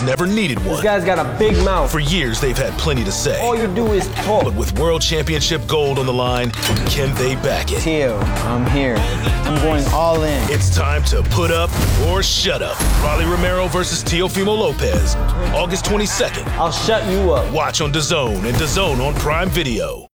never needed one. This guy's got a big mouth. For years, they've had plenty to say. All you do is talk. But with World Championship gold on the line, can they back it? Teal, I'm here. I'm going all in. It's time to put up or shut up. Rolly Romero versus Teofimo Lopez, August 22nd. I'll shut you up. Watch on DAZN and DAZN on Prime Video.